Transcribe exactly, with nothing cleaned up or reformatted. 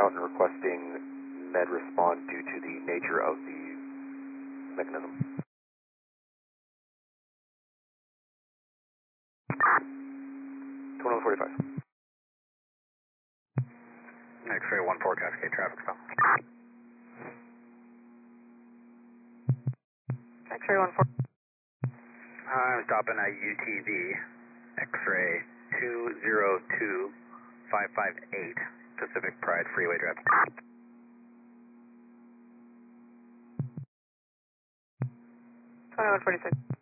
out and requesting med respond due to the nature of the mechanism. twenty-one forty-five. X-ray one four Cascade traffic stop. X-ray one four. I'm stopping at U T V, X-ray two zero two five five eight, Pacific Pride Freeway Drive. twenty-one forty-six.